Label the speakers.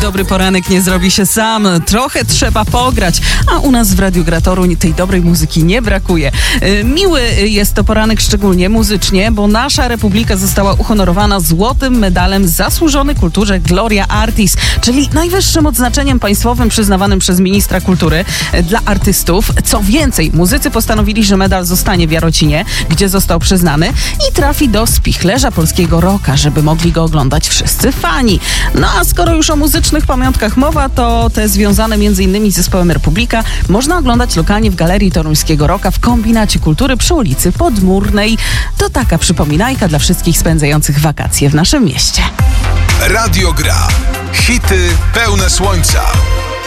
Speaker 1: dobry poranek nie zrobi się sam. Trochę trzeba pograć, a u nas w Radiu Gra Toruń tej dobrej muzyki nie brakuje. Miły jest to poranek szczególnie muzycznie, bo nasza Republika została uhonorowana złotym medalem Zasłużony Kulturze Gloria Artis, czyli najwyższym odznaczeniem państwowym przyznawanym przez ministra kultury dla artystów. Co więcej, muzycy postanowili, że medal zostanie w Jarocinie, gdzie został przyznany i trafi do spichlerza polskiego rocka, żeby mogli go oglądać wszyscy fani. No a skoro już o muzycznych pamiątkach mowa, to te związane m.in. z zespołem Republika można oglądać lokalnie w Galerii Toruńskiego Rocka w Kombinacie Kultury przy ulicy Podmurnej. To taka przypominajka dla wszystkich spędzających wakacje w naszym mieście.
Speaker 2: Radio Gra. Hity pełne słońca.